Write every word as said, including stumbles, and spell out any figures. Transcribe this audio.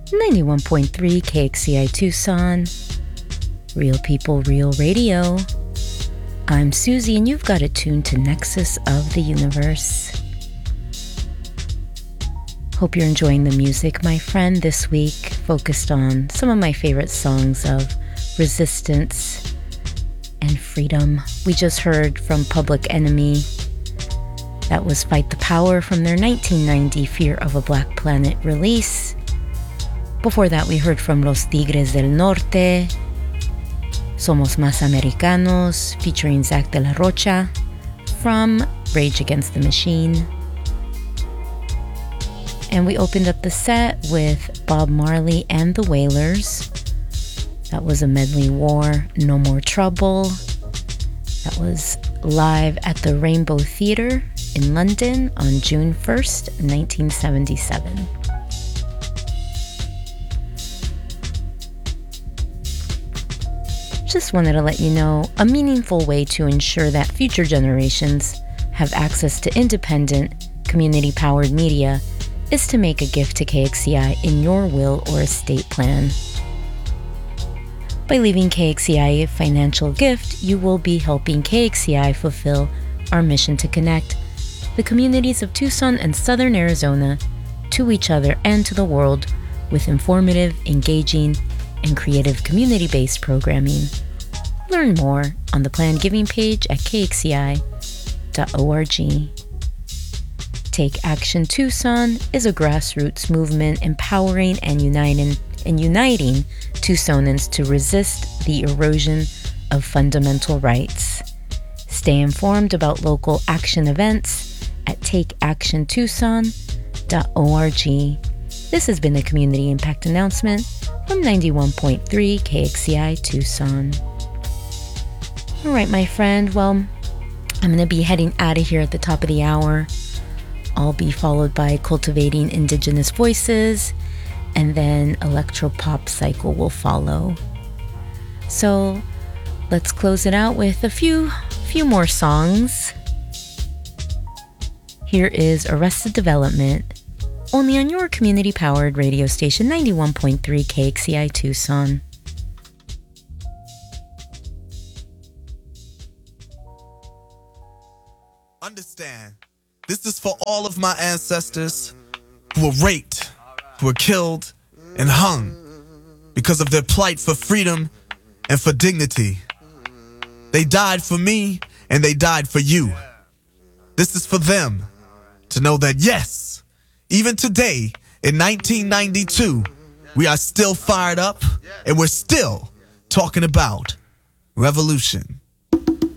ninety-one point three K X C I Tucson. Real people, real radio. I'm Susie, and you've got it tuned to Nexus of the Universe. Hope you're enjoying the music, my friend. This week focused on some of my favorite songs of resistance and freedom. We just heard from Public Enemy. That was Fight the Power from their nineteen ninety Fear of a Black Planet release. Before that, we heard from Los Tigres del Norte, Somos Más Americanos, featuring Zach de la Rocha from Rage Against the Machine. And we opened up the set with Bob Marley and the Wailers. That was a medley war, No More Trouble. That was live at the Rainbow Theatre in London on June first, nineteen seventy-seven. Just wanted to let you know a meaningful way to ensure that future generations have access to independent, community-powered media is to make a gift to K X C I in your will or estate plan. By leaving K X C I a financial gift, you will be helping K X C I fulfill our mission to connect the communities of Tucson and Southern Arizona to each other and to the world with informative, engaging, and creative community-based programming. Learn more on the planned giving page at k x c i dot org. Take Action Tucson is a grassroots movement empowering and uniting and uniting Tucsonans to resist the erosion of fundamental rights. Stay informed about local action events at take action tucson dot org. This has been a community impact announcement from ninety-one point three K X C I Tucson. All right, my friend. Well, I'm going to be heading out of here at the top of the hour. I'll be followed by Cultivating Indigenous Voices, and then Electropop Cycle will follow. So let's close it out with a few, few more songs. Here is Arrested Development, only on your community-powered radio station, ninety-one point three K X C I Tucson. Understand, this is for all of my ancestors who were raped, who were killed, and hung because of their plight for freedom and for dignity. They died for me, and they died for you. This is for them to know that, yes, even today, in nineteen ninety-two, we are still fired up, and we're still talking about revolution.